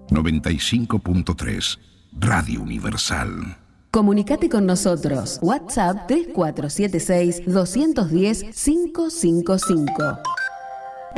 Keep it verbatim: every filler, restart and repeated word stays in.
noventa y cinco punto tres, Radio Universal. Comunicate con nosotros. WhatsApp tres cuatro siete seis, dos uno cero, cinco cinco cinco.